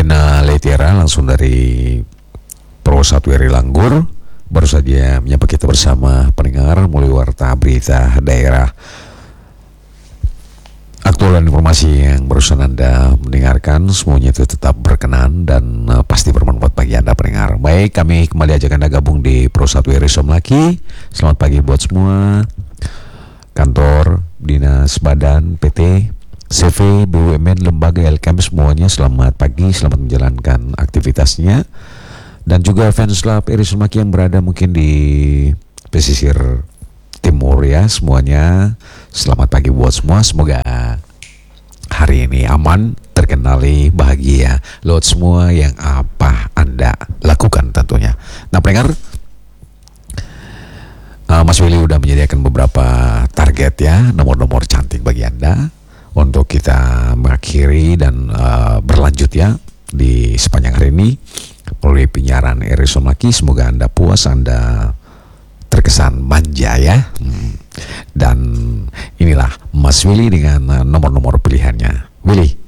Lena Letiara langsung dari Pro Satwiri Langgur baru saja menyapa kita bersama pendengar mulai warta berita daerah aktual dan informasi yang barusan Anda mendengarkan. Semuanya itu tetap berkenan dan pasti bermanfaat bagi Anda pendengar. Baik, kami kembali ajak Anda gabung di Pro Satwiri Somlaki. Selamat pagi buat semua. Kantor, dinas, badan, PT, CV, BUMN, lembaga, LKM semuanya selamat pagi, selamat menjalankan aktivitasnya. Dan juga fans club Eri Somlaki yang berada mungkin di pesisir timur ya, semuanya selamat pagi buat semua. Semoga hari ini aman, terkendali, bahagia lewat semua yang apa Anda lakukan tentunya. Nah pendengar, Mas Willy udah menyediakan beberapa target ya, nomor-nomor cantik bagi Anda untuk kita mengakhiri dan berlanjut ya di sepanjang hari ini melalui penyiaran Eri Somlaki. Semoga Anda puas, Anda terkesan manja ya. Dan inilah Mas Willy dengan nomor-nomor pilihannya. Willy.